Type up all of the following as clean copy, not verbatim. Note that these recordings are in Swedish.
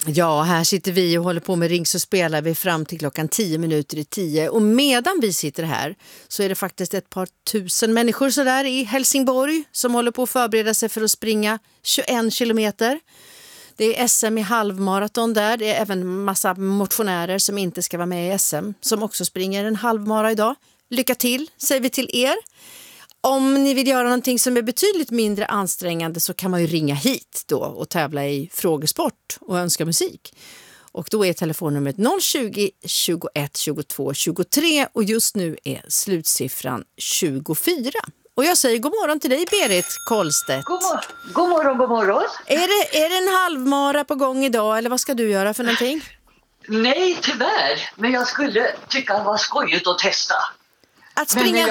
Ja, här sitter vi och håller på med Ring så spelar vi fram till klockan 10:10. Och medan vi sitter här så är det faktiskt ett par tusen människor så där i Helsingborg som håller på att förbereda sig för att springa 21 kilometer. Det är SM i halvmaraton där. Det är även massa motionärer som inte ska vara med i SM som också springer en halvmara idag. Lycka till, säger vi till er. Om ni vill göra någonting som är betydligt mindre ansträngande så kan man ju ringa hit då och tävla i frågesport och önska musik. Och då är telefonnumret 020 21 22 23 och just nu är slutsiffran 24. Och jag säger god morgon till dig, Berit Kollstedt. God morgon. Är det en halvmara på gång idag eller vad ska du göra för någonting? Nej, tyvärr. Men jag skulle tycka det var skojigt att testa. Att springa?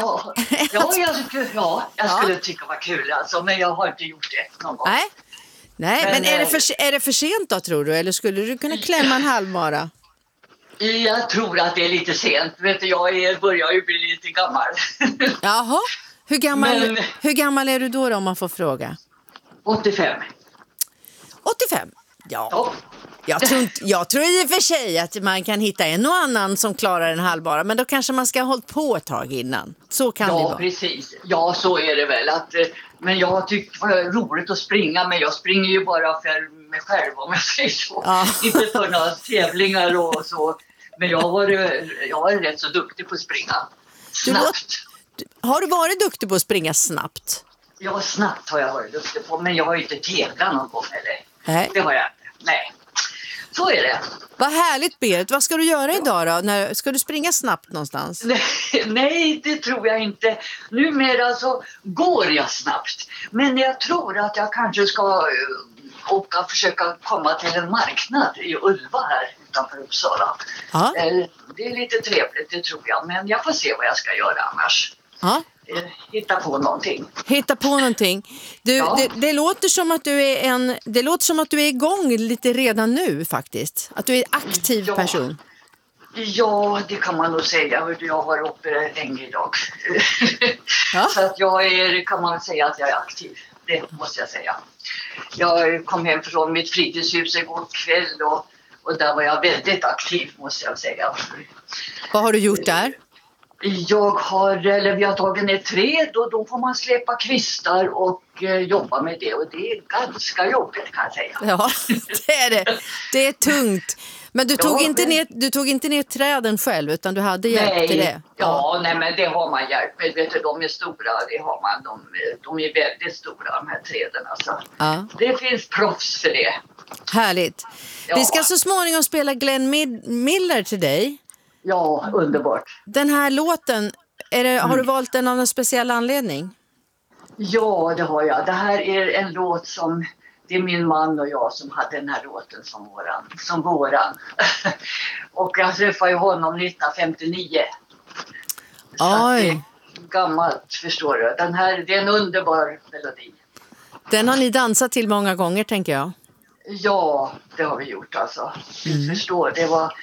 Jag skulle tycka det var kul alltså, men jag har inte gjort det någon gång. Nej, men är det för sent då tror du? Eller skulle du kunna klämma en halvmara? Jag tror att det är lite sent. Vet du, jag börjar ju bli lite gammal. Jaha, hur gammal är du då om man får fråga? 85. 85? Ja. Jag tror i och för sig att man kan hitta en och annan som klarar en halvmara, men då kanske man ska ha hållit på ett tag innan. Så kan det vara. Ja, precis. Ja, så är det väl. Men jag tycker det var roligt att springa, men jag springer ju bara för mig själv om jag säger så. Ja. Inte för några tävlingar och så. Men jag var rätt så duktig på att springa snabbt. Har du varit duktig på att springa snabbt? Ja, snabbt har jag varit duktig på, men jag har ju inte tävlat någon gång eller. Nej. Det har jag inte. Nej. Så är det. Vad härligt, Berit. Vad ska du göra idag då? Ska du springa snabbt någonstans? Nej, det tror jag inte. Numera så går jag snabbt. Men jag tror att jag kanske ska försöka komma till en marknad i Ulva här utanför Uppsala. Ja. Det är lite trevligt, det tror jag. Men jag får se vad jag ska göra annars. Ja. Hitta på någonting. Du, ja. det låter som att du är igång lite redan nu faktiskt. Att du är en aktiv person. Ja, det kan man nog säga. Jag var uppe länge idag. Ja. Så att kan man säga att jag är aktiv. Det måste jag säga. Jag kom hem från mitt fritidshus igår kväll och där var jag väldigt aktiv måste jag säga. Vad har du gjort där? Vi har tagit ner träd och då får man släpa kvistar och jobba med det. Och det är ganska jobbigt kan jag säga. Ja, det är det. Det är tungt. Men du tog inte ner träden själv utan du hade hjälp till det? Nej, men det har man hjälp med. Vet du, de är stora, det har man. De är väldigt stora de här träden. Alltså. Ja. Det finns proffs för det. Härligt. Ja. Vi ska så småningom spela Glenn Miller till dig. Ja, underbart. Den här låten, har du valt den av en speciell anledning? Ja, det har jag. Det här är en låt som, det är min man och jag som hade den här låten som våran. Och jag träffade ju honom 1959. Så det är gammalt, förstår du. Det är en underbar melodi. Den har ni dansat till många gånger, tänker jag. Ja, det har vi gjort alltså. Du förstår,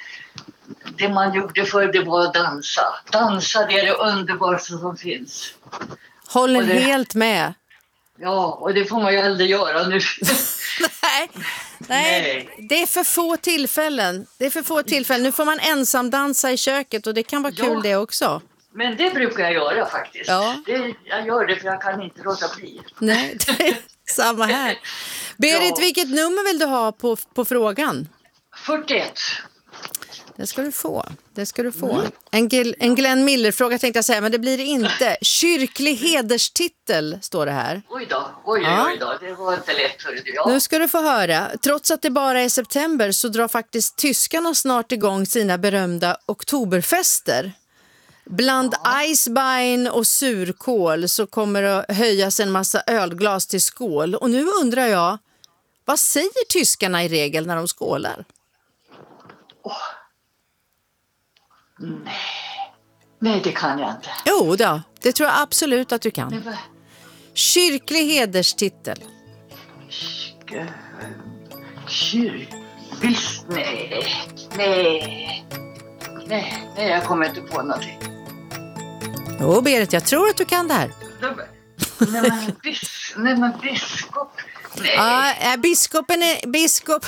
det man gjorde förr, det var att dansa. Dansa, det är det underbaraste som finns. Håller helt med. Ja, och det får man ju aldrig göra nu. Nej, det är för få tillfällen. Nu får man ensam dansa i köket och det kan vara kul det också. Men det brukar jag göra faktiskt. Ja. Jag gör det för jag kan inte låta bli. Nej, det är samma här. Berit, vilket nummer vill du ha på frågan? 41. Det ska du få. En Glenn Miller-fråga tänkte jag säga, men det blir det inte. Kyrklig hederstitel står det här. Oj då. Det var inte lätt för det. Ja. Nu ska du få höra. Trots att det bara är september så drar faktiskt tyskarna snart igång sina berömda oktoberfester. Bland Eisbein och surkål så kommer det att höjas en massa ölglas till skål. Och nu undrar jag, vad säger tyskarna i regel när de skålar? Nej, det kan jag inte. Jo då, det tror jag absolut att du kan. Kyrklig hederstitel. Visst, nej, jag kommer inte på någonting. Berit, jag tror att du kan det här. Nej, men biskop. Ja, biskopen är biskop.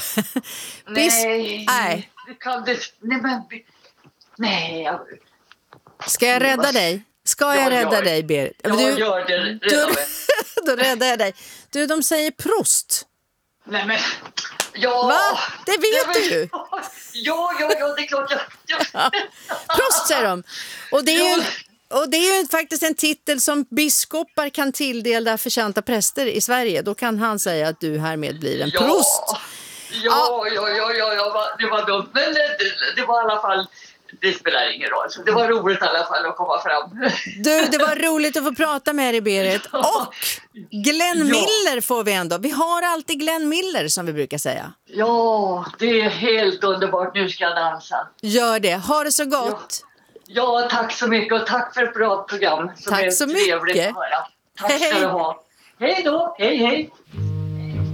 Nej. Det kan det... Nej, men... Nej. Ska jag rädda dig? Ska jag rädda dig, Berit? Jag gör det. Då räddar jag dig. Du, de säger prost. Nej, men... Ja. Va? Det vet du ju. Ja, det är klart. Prost, säger de. Och det är ju faktiskt en titel som biskopar kan tilldela förtjänta präster i Sverige. Då kan han säga att du härmed blir en prost. Ja, det var dumt. Men det var i alla fall... Det spelar ingen roll. Så det var roligt i alla fall att komma fram. Du, det var roligt att få prata med dig, Berit. Och Glenn Miller får vi ändå. Vi har alltid Glenn Miller, som vi brukar säga. Ja, det är helt underbart. Nu ska jag dansa. Gör det. Ha det så gott. Ja, tack så mycket. Och tack för ett bra program. Tack så mycket. Trevligt att höra. Tack ska du ha. Hej då. Hej.